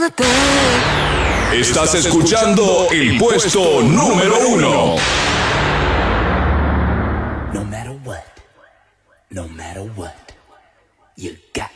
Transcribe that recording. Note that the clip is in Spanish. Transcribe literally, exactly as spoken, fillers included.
Estás escuchando el puesto número uno. No matter what, no matter what, you got